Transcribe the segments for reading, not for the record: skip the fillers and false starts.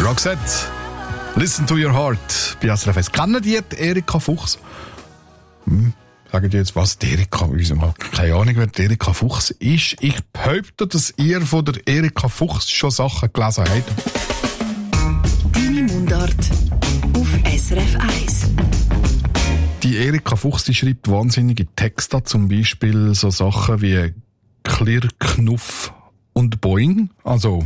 Roxette, Listen to your heart bei SRF 1. Kennen die Erika Fuchs? Sagen die jetzt, was die Erika, keine Ahnung, wer die Erika Fuchs ist. Ich behaupte, dass ihr von der Erika Fuchs schon Sachen gelesen habt. Deine Mundart auf SRF 1. Die Erika Fuchs, die schreibt wahnsinnige Texte, zum Beispiel so Sachen wie Klirr, Knuff und Boing. Also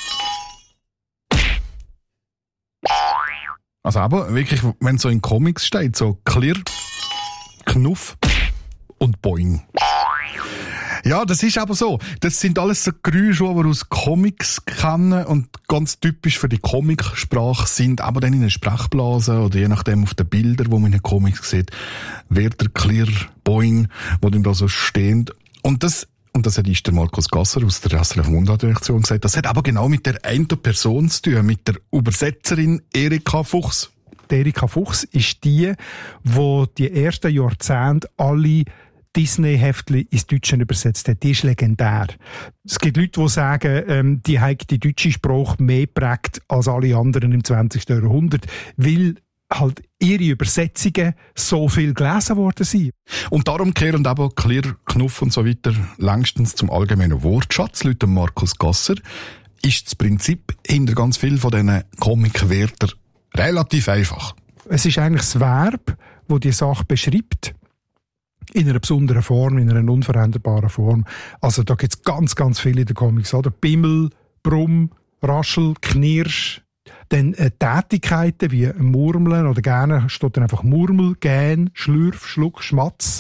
aber wirklich, wenn so in Comics steht, so Klirr, Knuff und Boing. Ja, das ist aber so. Das sind alles so Geräusche, die wir aus Comics kennen und ganz typisch für die Comicsprache sind, aber dann in den Sprechblasen oder je nachdem auf den Bildern, die man in den Comics sieht, wird der Klirr, Boing, wo dann da so stehen. Und das hat der Markus Gasser aus der SRF Mundart-Redaktion gesagt, das hat aber genau mit der einen Person zu tun, mit der Übersetzerin Erika Fuchs. Die Erika Fuchs ist die ersten Jahrzehnte alle Disney-Heftchen ins Deutsche übersetzt hat. Die ist legendär. Es gibt Leute, die sagen, die hat die deutsche Sprache mehr geprägt als alle anderen im 20. Jahrhundert, weil halt ihre Übersetzungen so viel gelesen worden sind. Und darum kehren aber Klirr, Knuff und so weiter längstens zum allgemeinen Wortschatz. Laut Markus Gasser ist das Prinzip hinter ganz vielen von diesen Comic-Wörtern relativ einfach. Es ist eigentlich das Verb, das die Sache beschreibt, in einer besonderen Form, in einer unveränderbaren Form. Also da gibt es ganz, ganz viele in den Comics, oder? Bimmel, Brumm, Raschel, Knirsch. Dann Tätigkeiten wie Murmeln oder gerne steht dann einfach Murmel, Gähn, Schlürf, Schluck, Schmatz.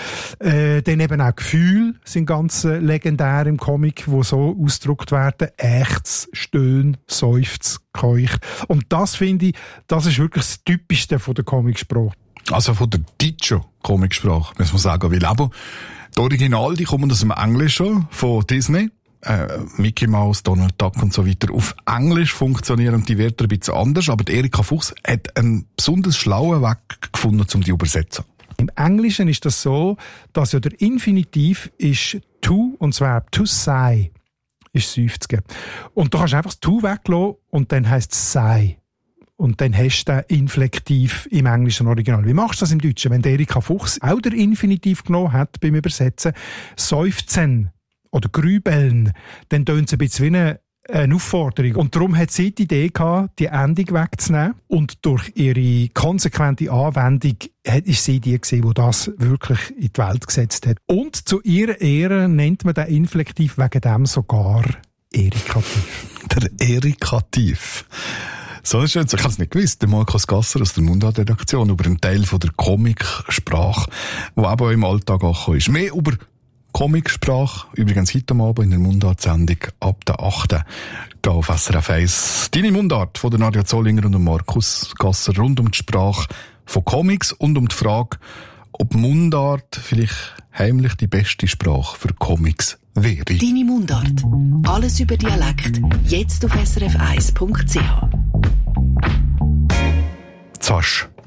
Dann eben auch Gefühle sind ganz legendär im Comic, wo so ausgedrückt werden. Ächz, Stöhn, Seufz, Keuch. Und das finde ich, das ist wirklich das Typischste von der Comicsprache. Also von der deutschen Comicsprache, muss man sagen. Weil aber die Original, die kommen aus dem Englischen von Disney. Mickey Mouse, Donald Duck und so weiter. Auf Englisch funktionieren die Wörter ein bisschen anders, aber die Erika Fuchs hat einen besonders schlauen Weg gefunden, um die zu übersetzen. Im Englischen ist das so, dass ja der Infinitiv ist to, und zwar to say, ist seufzen. Und du kannst einfach das to weglassen und dann heisst es sei. Und dann hast du den Inflektiv im englischen Original. Wie machst du das im Deutschen? Wenn Erika Fuchs auch der Infinitiv genommen hat beim Übersetzen, seufzen oder grübeln, dann tönt es ein bisschen wie eine Aufforderung. Und darum hat sie die Idee gehabt, die Endung wegzunehmen. Und durch ihre konsequente Anwendung ist sie die gewesen, die das wirklich in die Welt gesetzt hat. Und zu ihrer Ehre nennt man den Inflektiv wegen dem sogar Erikativ. Der Erikativ. So ist es. Ich habe es nicht gewusst. Der Markus Gasser aus der Mundart-Redaktion über einen Teil von der Comicsprache, der aber im Alltag auch ist. Mehr über Comicsprache, übrigens heute Abend in der Mundart-Sendung ab der 8. hier auf SRF 1. Deine Mundart von der Nadja Zollinger und Markus Gasser rund um die Sprache von Comics und um die Frage, ob Mundart vielleicht heimlich die beste Sprache für Comics wäre. Deine Mundart. Alles über Dialekt. Jetzt auf srf1.ch. Zasch.